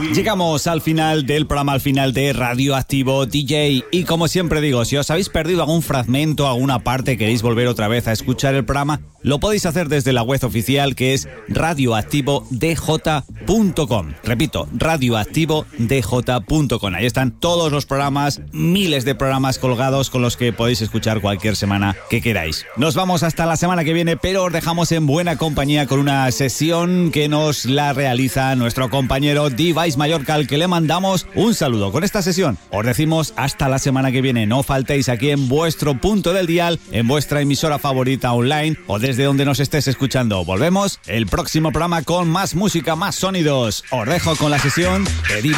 Llegamos al final del programa, al final de Radioactivo DJ. Y como siempre digo, si os habéis perdido algún fragmento, alguna parte, queréis volver otra vez a escuchar el programa, lo podéis hacer desde la web oficial, que es radioactivodj.com. Repito, radioactivodj.com. Ahí están todos los programas, miles de programas colgados con los que podéis escuchar cualquier semana que queráis. Nos vamos hasta la semana que viene, pero os dejamos en buena compañía con una sesión que nos la realiza nuestro compañero Device Mallorca, al que le mandamos un saludo. Con esta sesión os decimos hasta la semana que viene. No faltéis aquí en vuestro punto del dial, en vuestra emisora favorita online o desde donde nos estés escuchando. Volvemos el próximo programa con más música, más sonidos. Os dejo con la sesión de Device.